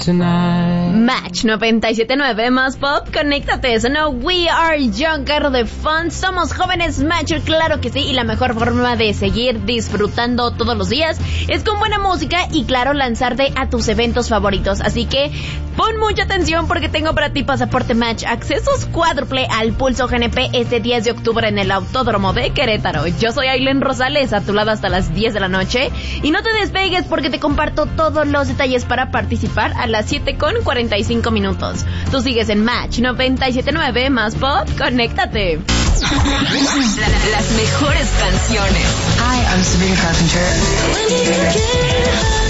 tonight. Match 97.9 más pop, conéctate, sonó We Are Younger de Fun. Somos jóvenes macho, claro que sí, y la mejor forma de seguir disfrutando todos los días es con buena música y claro, lanzarte a tus eventos favoritos. Así que pon mucha atención porque tengo para ti pasaporte Match, accesos cuádruple al Pulso GNP este 10 de octubre en el Autódromo de Querétaro. Yo soy Ailen Rosales, a tu lado hasta las 10 de la noche, y no te despegues porque te comparto todos los detalles para participar a las 7:45 minutos. Tú sigues en Match 97.9 más pop, conéctate. Las mejores canciones. Hi, I'm Sabrina Carpenter.